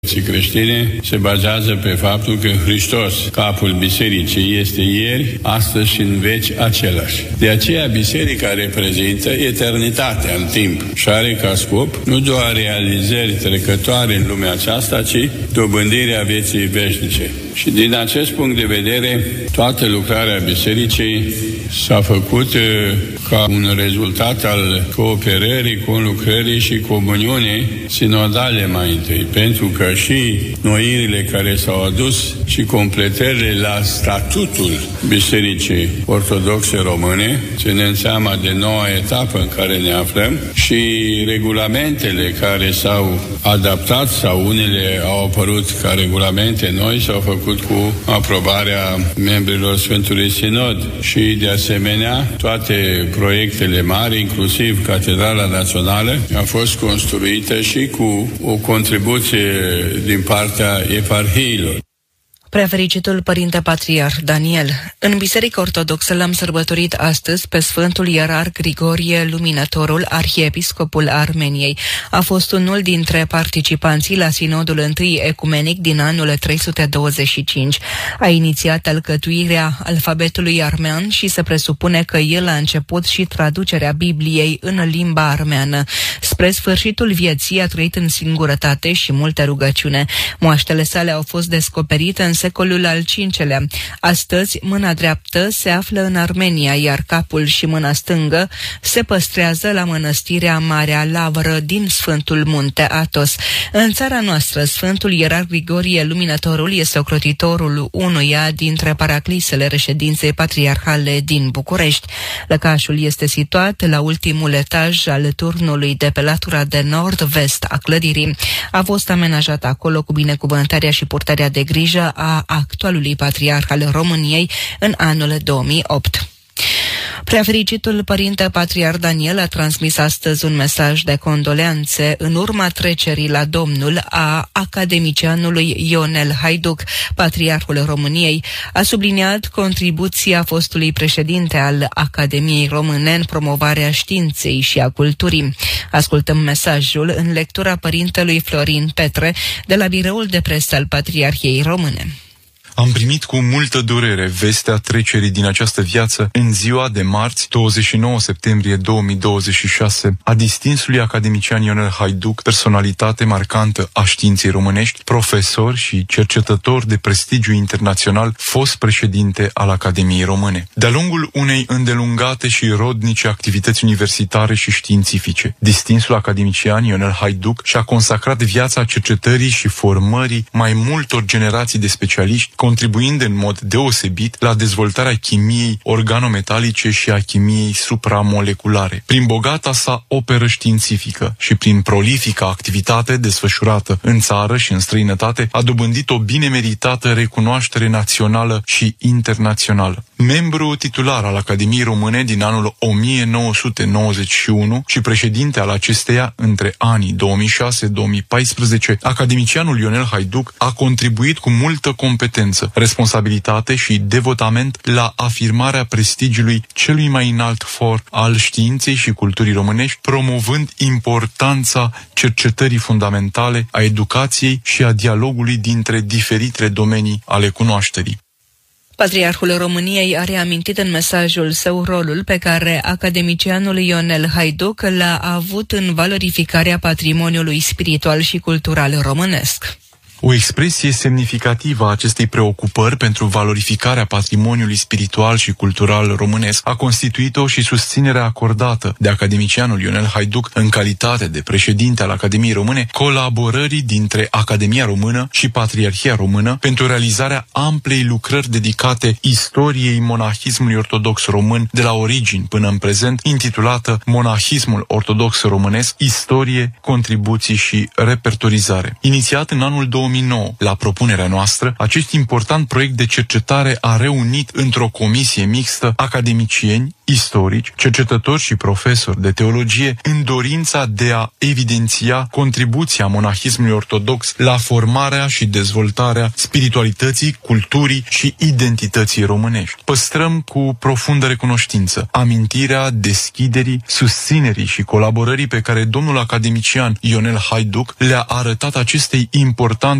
creștine se bazează pe faptul că Hristos, capul bisericii, este ieri, astăzi și în veci același. De aceea biserica reprezintă eternitatea în timp și are ca scop nu doar realizări trecătoare în lumea aceasta, ci dobândirea vieții veșnice. Și din acest punct de vedere, toată lucrarea bisericii s-a făcut ca un rezultat al cooperării, conlucrării și comuniunii sinodale mai întâi, pentru că și noirile care s-au adus și completările la statutul Bisericii Ortodoxe Române, ținând seama de noua etapă în care ne aflăm, și regulamentele care s-au adaptat sau unele au apărut ca regulamente noi, s-au făcut cu aprobarea membrilor Sfântului Sinod și, de asemenea, toate proiectele mari, inclusiv Catedrala Națională, a fost construită și cu o contribuție din partea eparhiilor. Preafericitul Părinte Patriarh Daniel. În Biserica Ortodoxă l-am sărbătorit astăzi pe Sfântul Ierarh Grigorie Luminătorul, arhiepiscopul Armeniei. A fost unul dintre participanții la Sinodul I Ecumenic din anul 325. A inițiat alcătuirea alfabetului armean și se presupune că el a început și traducerea Bibliei în limba armeană. Spre sfârșitul vieții a trăit în singurătate și multă rugăciune. Moaștele sale au fost descoperite în secolul al V-lea. Astăzi, mâna dreaptă se află în Armenia, iar capul și mâna stângă se păstrează la mănăstirea Marea Lavră din Sfântul Munte Athos. În țara noastră, Sfântul Ierarh Grigorie Luminătorul este ocrotitorul unuia dintre paraclisele reședinței patriarhale din București. Lăcașul este situat la ultimul etaj al turnului de pe latura de nord-vest a clădirii. A fost amenajat acolo cu binecuvântarea și purtarea de grijă a actualului patriarh al României în anul 2008. Preafericitul Părinte Patriarh Daniel a transmis astăzi un mesaj de condoleanțe în urma trecerii la Domnul a academicianului Ionel Haiduc. Patriarhul României a subliniat contribuția fostului președinte al Academiei Române în promovarea științei și a culturii. Ascultăm mesajul în lectura Părintelui Florin Petre de la biroul de presă al Patriarhiei Române. Am primit cu multă durere vestea trecerii din această viață în ziua de marți, 29 septembrie 2026, a distinsului academician Ionel Haiduc, personalitate marcantă a științei românești, profesor și cercetător de prestigiu internațional, fost președinte al Academiei Române. De-a lungul unei îndelungate și rodnice activități universitare și științifice, distinsul academician Ionel Haiduc și-a consacrat viața cercetării și formării mai multor generații de specialiști, contribuind în mod deosebit la dezvoltarea chimiei organometalice și a chimiei supramoleculare. Prin bogata sa operă științifică și prin prolifica activitate desfășurată în țară și în străinătate, a dobândit o bine meritată recunoaștere națională și internațională. Membru titular al Academiei Române din anul 1991 și președinte al acesteia între anii 2006-2014, academicianul Ionel Haiduc a contribuit cu multă competență, responsabilitate și devotament la afirmarea prestigiului celui mai înalt for al științei și culturii românești, promovând importanța cercetării fundamentale, a educației și a dialogului dintre diferite domenii ale cunoașterii. Patriarhul României a reamintit în mesajul său rolul pe care academicianul Ionel Haiduc l-a avut în valorificarea patrimoniului spiritual și cultural românesc. O expresie semnificativă a acestei preocupări pentru valorificarea patrimoniului spiritual și cultural românesc a constituit-o și susținerea acordată de academicianul Ionel Haiduc în calitate de președinte al Academiei Române, colaborării dintre Academia Română și Patriarhia Română pentru realizarea amplei lucrări dedicate istoriei monahismului ortodox român de la origini până în prezent, intitulată Monahismul ortodox românesc, istorie, contribuții și repertorizare. Inițiat în anul 2009, la propunerea noastră, acest important proiect de cercetare a reunit într-o comisie mixtă academicieni, istorici, cercetători și profesori de teologie în dorința de a evidenția contribuția monahismului ortodox la formarea și dezvoltarea spiritualității, culturii și identității românești. Păstrăm cu profundă recunoștință amintirea deschiderii, susținerii și colaborării pe care domnul academician Ionel Haiduc le-a arătat acestei importante